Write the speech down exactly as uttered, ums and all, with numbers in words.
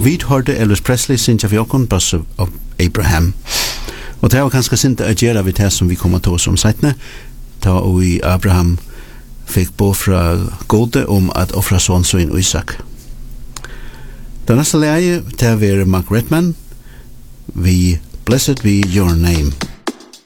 vi hørte Elvis Presley synge av Jokon, Boss of Abraham. Og det var kanskje sinte å gjøre vi det som vi kommer til oss om seitene, da og i Abraham fikk bo fra gode om at offra sånn så inn Isak. Det neste leie, det er Mark Redman, vi Blessed be your name.